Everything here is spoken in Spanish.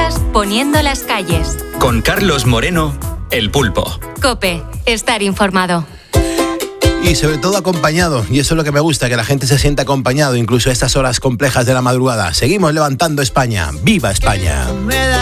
Noticias poniendo las calles. Con Carlos Moreno, El Pulpo. COPE, estar informado. Y sobre todo acompañado, y eso es lo que me gusta, que la gente se sienta acompañado, incluso a estas horas complejas de la madrugada. Seguimos levantando España. ¡Viva España!